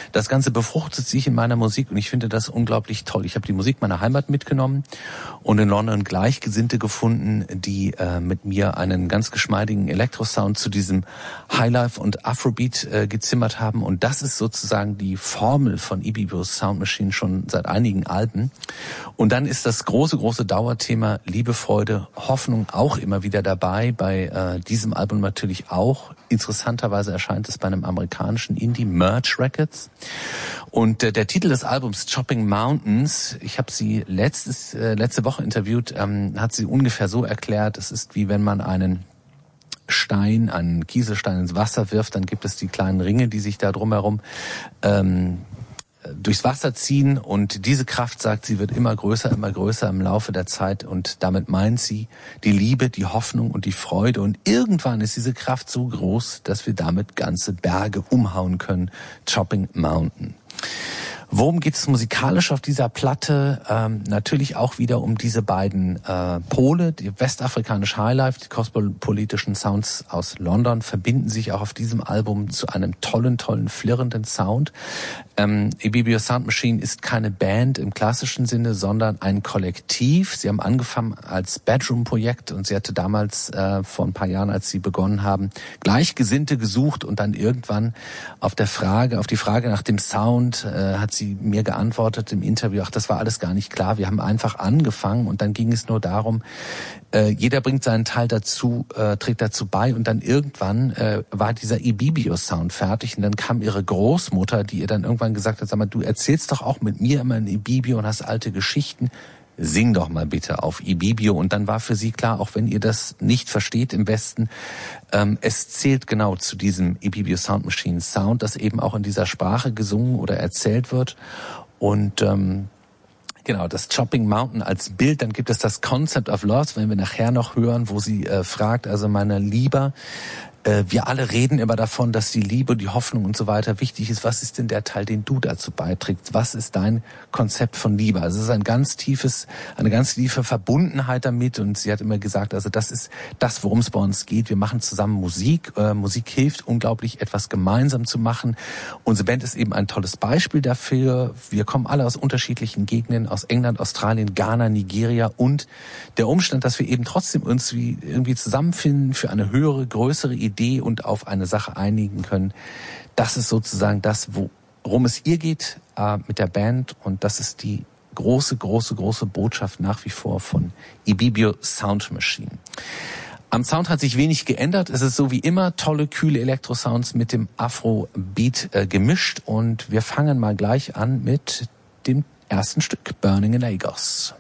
Das Ganze befruchtet sich in meiner Musik und ich finde das unglaublich toll. Ich habe die Musik meiner Heimat mitgenommen und in London Gleichgesinnte gefunden, die mit mir einen ganz geschmeidigen Elektrosound zu diesem Highlife und Afrobeat gezimmert haben. Und das ist sozusagen die Formel von Ibibios Sound Machine schon seit einigen Alben. Und dann ist das große Dauerthema Liebe, Freude, Hoffnung auch immer wieder dabei. Bei diesem Album natürlich auch. Interessanterweise erscheint es bei einem amerikanischen Indie, Merge Records. Und der Titel des Albums, Chopping Mountains, ich habe sie letzte Woche interviewt, hat sie ungefähr so erklärt, es ist wie wenn man einen Kieselstein ins Wasser wirft, dann gibt es die kleinen Ringe, die sich da drumherum durchs Wasser ziehen und diese Kraft, sagt sie, wird immer größer im Laufe der Zeit und damit meint sie die Liebe, die Hoffnung und die Freude und irgendwann ist diese Kraft so groß, dass wir damit ganze Berge umhauen können. Chopping Mountain. Worum geht es musikalisch auf dieser Platte? Natürlich auch wieder um diese beiden Pole, die westafrikanische Highlife, die kosmopolitischen Sounds aus London verbinden sich auch auf diesem Album zu einem tollen, flirrenden Sound. Ibibio Sound Machine ist keine Band im klassischen Sinne, sondern ein Kollektiv. Sie haben angefangen als Bedroom-Projekt und sie hatte damals vor ein paar Jahren, als sie begonnen haben, Gleichgesinnte gesucht und dann irgendwann auf die Frage nach dem Sound hat sie mir geantwortet im Interview, ach, das war alles gar nicht klar, wir haben einfach angefangen und dann ging es nur darum, jeder bringt seinen Teil dazu, trägt dazu bei und dann irgendwann war dieser Ibibio-Sound fertig und dann kam ihre Großmutter, die ihr dann irgendwann gesagt hat, sag mal, du erzählst doch auch mit mir immer in Ibibio und hast alte Geschichten, sing doch mal bitte auf Ibibio. Und dann war für sie klar, auch wenn ihr das nicht versteht im Westen, es zählt genau zu diesem Ibibio Sound Machine Sound, das eben auch in dieser Sprache gesungen oder erzählt wird. Und genau, das Chopping Mountain als Bild, dann gibt es das Concept of Love, wenn wir nachher noch hören, wo sie fragt, also meine Lieber, wir alle reden immer davon, dass die Liebe, die Hoffnung und so weiter wichtig ist. Was ist denn der Teil, den du dazu beiträgst? Was ist dein Konzept von Liebe? Also es ist eine ganz tiefe Verbundenheit damit und sie hat immer gesagt, also das ist das, worum es bei uns geht. Wir machen zusammen Musik. Musik hilft unglaublich, etwas gemeinsam zu machen. Unsere Band ist eben ein tolles Beispiel dafür. Wir kommen alle aus unterschiedlichen Gegenden, aus England, Australien, Ghana, Nigeria und der Umstand, dass wir eben trotzdem uns irgendwie zusammenfinden für eine höhere, größere Idee und auf eine Sache einigen können. Das ist sozusagen das, worum es ihr geht mit der Band und das ist die große Botschaft nach wie vor von Ibibio Sound Machine. Am Sound hat sich wenig geändert. Es ist so wie immer tolle, kühle Elektrosounds mit dem Afro-Beat gemischt und wir fangen mal gleich an mit dem ersten Stück, Burning in Lagos.